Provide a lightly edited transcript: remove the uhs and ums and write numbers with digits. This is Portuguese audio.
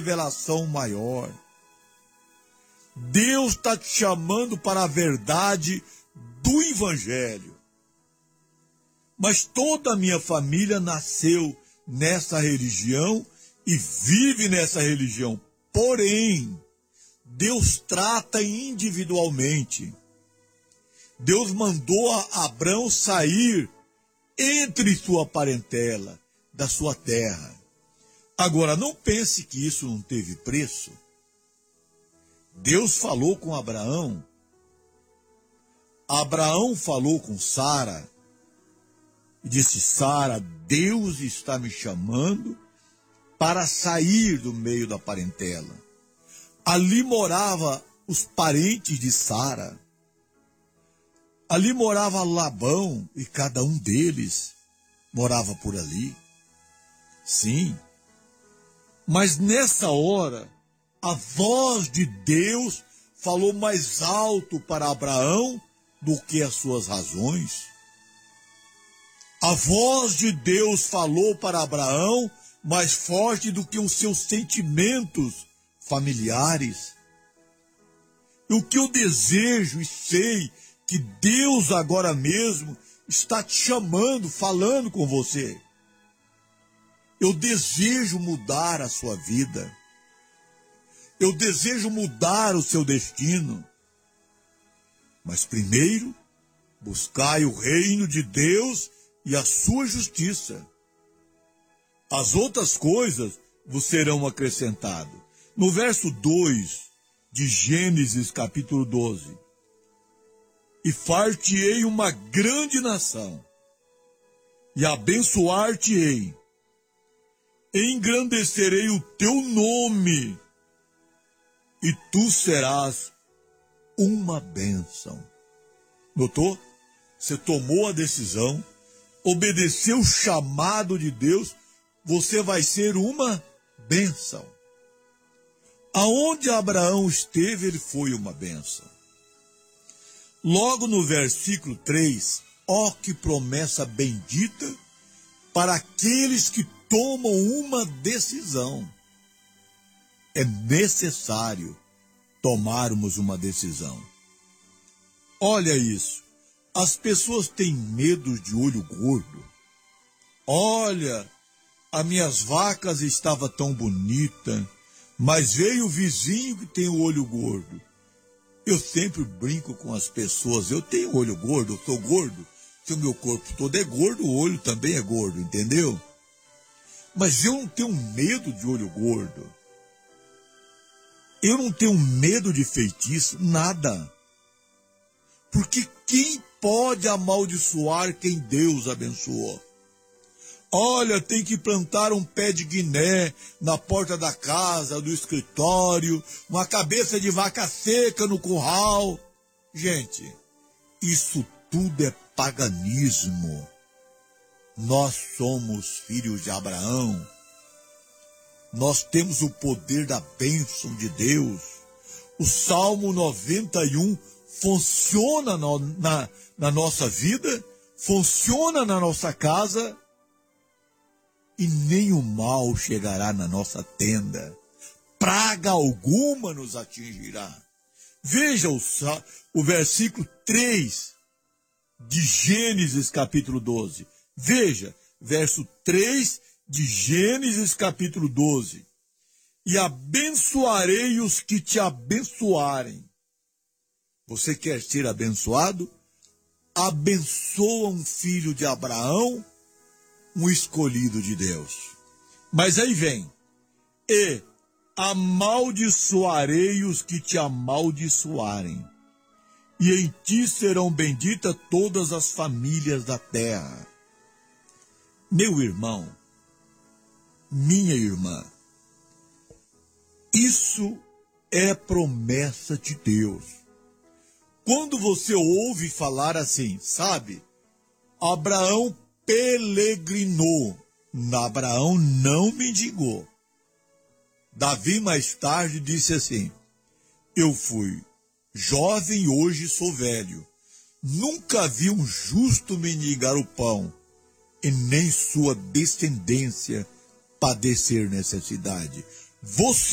revelação maior. Deus está te chamando para a verdade do Evangelho. Mas toda a minha família nasceu nessa religião e vive nessa religião. Porém, Deus trata individualmente. Deus mandou a Abrão sair entre sua parentela, da sua terra. Agora, não pense que isso não teve preço. Deus falou com Abraão. Abraão falou com Sara. E disse: Sara, Deus está me chamando para sair do meio da parentela. Ali morava os parentes de Sara. Ali morava Labão e cada um deles morava por ali. Sim. Mas nessa hora, a voz de Deus falou mais alto para Abraão do que as suas razões. A voz de Deus falou para Abraão mais forte do que os seus sentimentos familiares. E o que eu desejo e sei que Deus agora mesmo está te chamando, falando com você. Eu desejo mudar a sua vida. Eu desejo mudar o seu destino. Mas primeiro, buscai o reino de Deus e a sua justiça. As outras coisas vos serão acrescentadas. No verso 2 de Gênesis capítulo 12. E far-te-ei uma grande nação, e abençoar-te-ei, engrandecerei o teu nome, e tu serás uma bênção. Notou? Você tomou a decisão, obedeceu o chamado de Deus, você vai ser uma bênção. Aonde Abraão esteve, ele foi uma bênção. Logo no versículo 3, ó que promessa bendita para aqueles que tomam uma decisão. É necessário tomarmos uma decisão. Olha isso, as pessoas têm medo de olho gordo. Olha, as minhas vacas estavam tão bonitas, mas veio o vizinho que tem o olho gordo. Eu sempre brinco com as pessoas, eu tenho olho gordo, eu sou gordo. Se o meu corpo todo é gordo, o olho também é gordo, entendeu? Mas eu não tenho medo de olho gordo. Eu não tenho medo de feitiço, nada. Porque quem pode amaldiçoar quem Deus abençoou? Olha, tem que plantar um pé de guiné na porta da casa, do escritório, uma cabeça de vaca seca no curral. Gente, isso tudo é paganismo. Nós somos filhos de Abraão. Nós temos o poder da bênção de Deus. O Salmo 91 funciona na nossa vida, funciona na nossa casa, e nem o mal chegará na nossa tenda. Praga alguma nos atingirá. Veja o versículo 3 de Gênesis capítulo 12. Veja, verso 3 de Gênesis capítulo 12. E abençoarei os que te abençoarem. Você quer ser abençoado? Abençoa um filho de Abraão, um escolhido de Deus. Mas aí vem, e amaldiçoarei os que te amaldiçoarem, e em ti serão benditas todas as famílias da terra. Meu irmão, minha irmã, isso é promessa de Deus. Quando você ouve falar assim, sabe, Abraão peregrinou, Abraão não mendigou. Davi mais tarde disse assim: eu fui jovem e hoje sou velho, nunca vi um justo mendigar o pão, e nem sua descendência padecer necessidade. Você